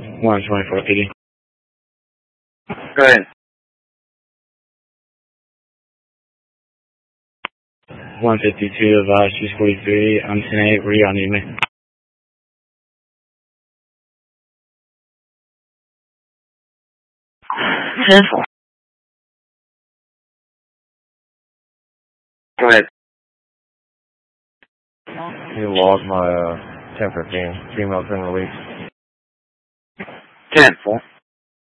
124 PD. Go ahead. 152 of 643 on 10-8, where y'all need me? 10-4. Go ahead. You logged my 1015. Female's been released. 10-4.